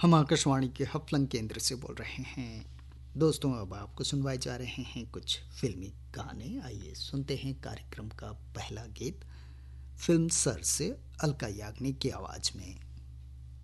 हम आकाशवाणी के हफलंग केंद्र से बोल रहे हैं। दोस्तों, अब आपको सुनवाए जा रहे हैं कुछ फिल्मी गाने। आइए सुनते हैं कार्यक्रम का पहला गीत फिल्म सर से अलका याग्निक की आवाज़ में।